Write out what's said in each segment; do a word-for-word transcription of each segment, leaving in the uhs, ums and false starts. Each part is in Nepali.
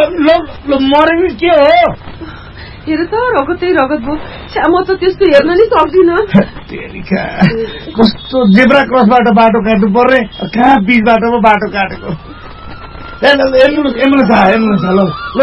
मरेको के हो? हेर त रगतै रगत भयो। म त त्यस्तो हेर्न नि सक्दिनँ। कस्तो जेब्रा क्रसबाट बाटो काट्नु पर्ने, कहाँ बिच बाटोमा बाटो काटेको। एम्बुलेन्स एम्बुलेन्स आयो एम्बुलेन्स ल ल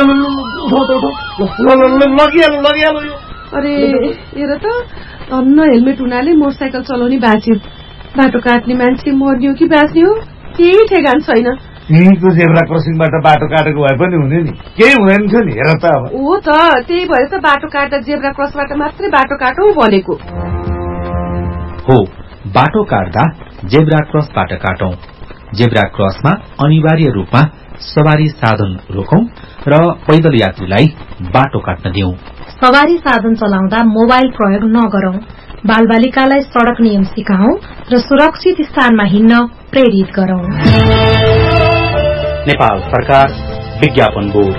लगिहाल्नु लगिहाल्नु। अरे हेर त अन्न हेलमेट हुनाले मोटरसाइकल चलाउने बाँच्यो। बाटो काट्ने मान्छे मर्ने हो कि बाँच्ने हो केही ठेगान छैन। यहीँको जेब्रा क्रसिङबाट बाटो काटेको भए पनि हुने नि, केही हुँदैन थियो नि। हेर त अब हो त त्यही भएर त बाटो काट्दा जेब्रा क्रसबाट मात्रै बाटो काटौँ भनेको हो। बाटो काट्दा जेब्रा क्रसबाट काटौं। जेब्रा क्रसमा अनिवार्य रूपमा सवारी साधन रोकौं र पैदल यात्रीलाई बाटो काट्न दिउँ। सवारी साधन चलाउँदा मोबाइल प्रयोग नगरौं। बालबालिकालाई सड़क नियम सिकाउँ र सुरक्षित स्थानमा हिँड्न प्रेरित गरौं। नेपाल सरकार विज्ञापन बोर्ड।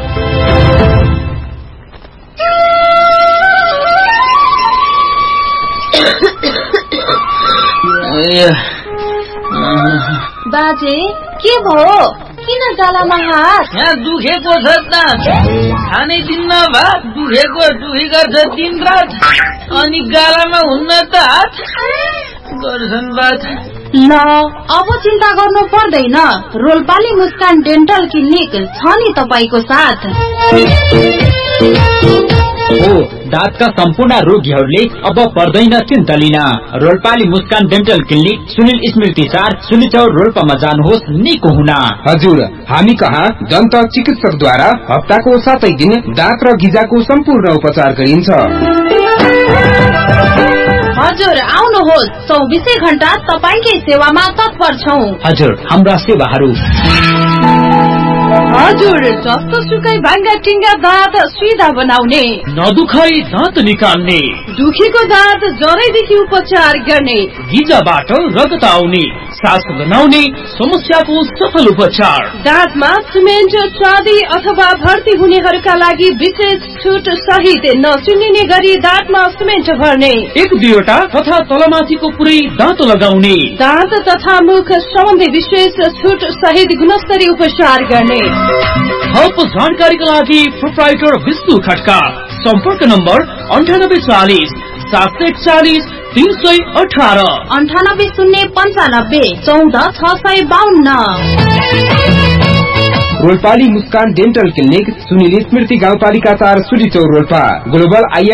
बाजे के भयो? किन गालामा हात? यहाँ दुखेको छ त, खानै दिन्न भात, दुखेको दुखी गर्छ दिन रात, अनि गालामा हुन्न त हात गर्छन् बात। ल अब चिन्ता गर्नु पर्दैन। रोल्पाली मुस्कान डेन्टल क्लिनिक छ नि तपाईको साथ। हो, दाँतका सम्पूर्ण रोगीहरूले अब पर्दैन चिन्ता लिन। रोल्पाली मुस्कान डेन्टल क्लिनिक सुनिल स्मृति चार सुनिचौर रोल्पामा जानुहोस् निको हुन। हजुर, हामी कहाँ दन्त चिकित्सकद्वारा हप्ताको सातै दिन दाँत र गिजाको सम्पूर्ण उपचार गरिन्छ। हजुर आउनुहोस्, चौबिसै घण्टा तपाईकै सेवामा तत्पर छौं। हजुर, हाम्रा सेवाहरू हजुर जस्तो सुकै भाङ्गा टिङ्गा दाँत सिधा बनाउने, नदुखाई दाँत निकाल्ने, दुखेको दाँत जरैदेखि उपचार गर्ने, गिजाबाट रगत आउने, सास गनाउने समस्याको सफल उपचार, दाँतमा सिमेन्ट चाँदी अथवा भर्ती हुनेहरूका लागि विशेष छुट सहित नसुनिने गरी दाँतमा सिमेन्ट भर्ने, एक दुईवटा तथा तलमाथिको पुरै दाँत लगाउने, दाँत तथा मुख सम्बन्धी विशेष छुट सहित गुणस्तरीय उपचार गर्ने। थप जानकारीका लागि प्रोप्राइटर विष्णु खड्का। सम्पर्क नम्बर अन्ठानब्बे चालिस सात सय चालिस तीन सय अठारह अन्ठानब्बे शून्य पन्चानब्बे चौध छ सय बाहन्न। रोल्पाली मुस्कान डेन्टल क्लिनिक सुनिल स्मृति गाउँपालिका चार सुलिचौर रोल्पा। Global I